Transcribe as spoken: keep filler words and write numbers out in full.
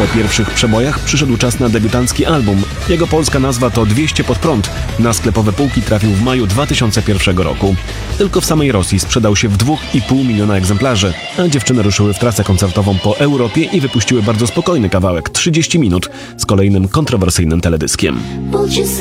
Po pierwszych przebojach przyszedł czas na debiutancki album. Jego polska nazwa to dwieście pod prąd. Na sklepowe półki trafił w maju dwa tysiące pierwszego roku. Tylko w samej Rosji sprzedał się w dwa i pół miliona egzemplarzy, a dziewczyny ruszyły w trasę koncertową po Europie i wypuściły bardzo spokojny kawałek, trzydzieści minut, z kolejnym kontrowersyjnym teledyskiem. Полчаса